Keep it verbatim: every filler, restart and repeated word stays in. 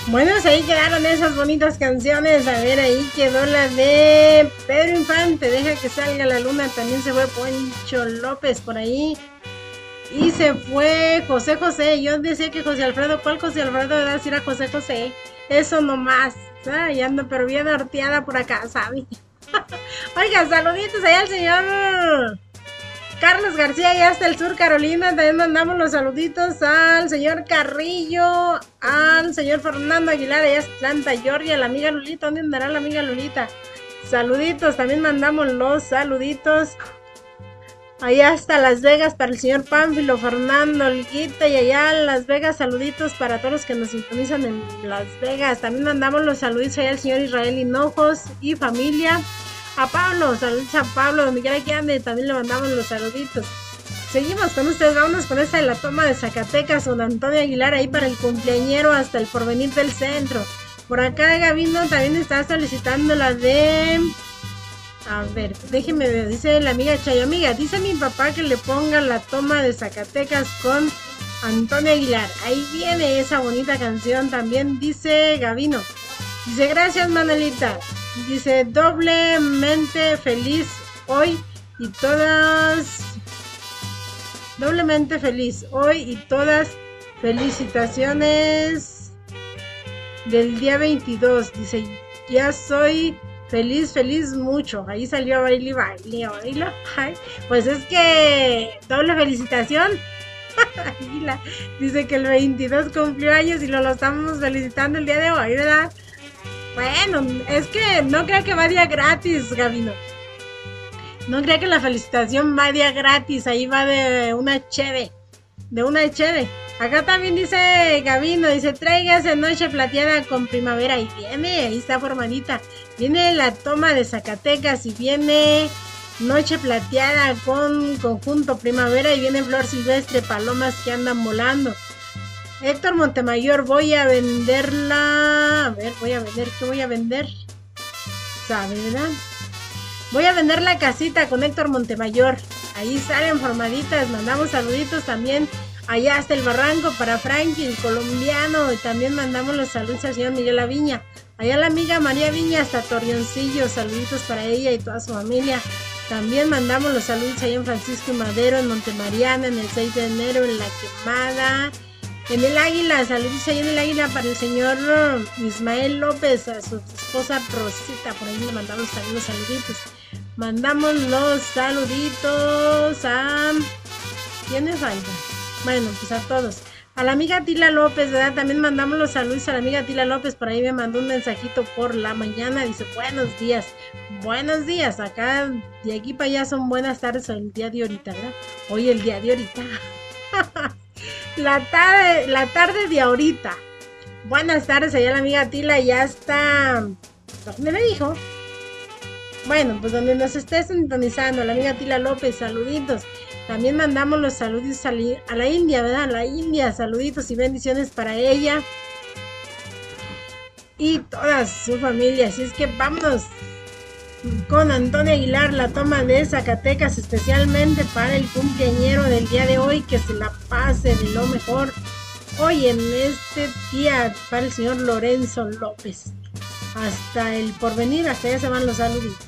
Bueno, pues ahí quedaron esas bonitas canciones. A ver, ahí quedó la de Pedro Infante, Deja que salga la luna. También se fue Poncho López por ahí. Y se fue José José. Yo decía que José Alfredo, ¿cuál José Alfredo? ¿Verdad? Si era José José. Eso nomás. Ay, ando pero bien arteada por acá, ¿sabes? Oiga, saluditos allá al señor Carlos García, allá hasta el sur, Carolina. También mandamos los saluditos al señor Carrillo, al señor Fernando Aguilar, allá hasta Atlanta, Georgia, la amiga Lulita. ¿Dónde andará la amiga Lulita? Saluditos, también mandamos los saluditos allá hasta Las Vegas para el señor Pánfilo, Fernando Olguita, y allá en Las Vegas, saluditos para todos los que nos sintonizan en Las Vegas. También mandamos los saluditos allá al señor Israel Hinojos y familia. A Pablo, saludos a Pablo, donde quiera que ande, también le mandamos los saluditos. Seguimos con ustedes, vámonos con esta de la toma de Zacatecas, don Antonio Aguilar, ahí para el cumpleañero hasta el Porvenir del Centro. Por acá Gavino también está solicitando la de... A ver, déjeme ver, dice la amiga Chayo, amiga, dice mi papá que le ponga la toma de Zacatecas con Antonio Aguilar. Ahí viene esa bonita canción también, dice Gavino. Dice, gracias Manuelita. Dice, doblemente feliz hoy y todas... Doblemente feliz hoy y todas felicitaciones del día veintidós. Dice, ya soy feliz, feliz mucho. Ahí salió baile, baile, baile. Ay, pues es que doble felicitación. Dice que el veintidós cumplió años y lo, lo estamos felicitando el día de hoy, ¿verdad? Bueno, es que no creo que vaya gratis, Gavino. No creo que la felicitación vaya gratis. Ahí va de una cheve. De una cheve. Acá también dice Gavino, dice, tráigase Noche Plateada con Primavera. Y viene, ahí está formadita. Viene la toma de Zacatecas y viene Noche Plateada con Conjunto Primavera. Y viene Flor Silvestre, Palomas que andan volando. Héctor Montemayor, voy a venderla. A ver, voy a vender, ¿qué voy a vender? ¿Sabe, verdad? Voy a vender la casita con Héctor Montemayor. Ahí salen formaditas, mandamos saluditos también. Allá hasta el Barranco para Frankie, el colombiano. Y también mandamos los saludos al señor Miguel Aviña. Allá la amiga María Viña hasta Torreoncillo. Saluditos para ella y toda su familia. También mandamos los saludos allá en Francisco y Madero, en Montemariana, en el seis de enero, en La Quemada. En el Águila, saludos ahí en el Águila para el señor Ismael López, a su esposa Rosita, por ahí le mandamos saludos, saluditos. Mandamos los saluditos a... ¿Quiénes faltan? Bueno, pues a todos. A la amiga Tila López, ¿verdad? También mandamos los saludos a la amiga Tila López, por ahí me mandó un mensajito por la mañana, dice, buenos días, buenos días, acá de aquí para allá son buenas tardes, el día de ahorita, ¿verdad? Hoy el día de ahorita. La tarde, la tarde de ahorita. Buenas tardes, allá la amiga Tila ya está. ¿Dónde me dijo? Bueno, pues donde nos esté sintonizando, la amiga Tila López, saluditos. También mandamos los saluditos a la, a la India, ¿verdad? A la India, saluditos y bendiciones para ella y toda su familia. Así es que vámonos con Antonio Aguilar, la toma de Zacatecas, especialmente para el cumpleañero del día de hoy, que se la pase de lo mejor hoy en este día para el señor Lorenzo López. Hasta el Porvenir, hasta allá se van los saluditos.